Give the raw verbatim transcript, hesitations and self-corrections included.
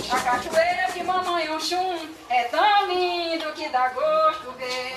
A cachoeira de mamãe Oxum é tão lindo que dá gosto ver.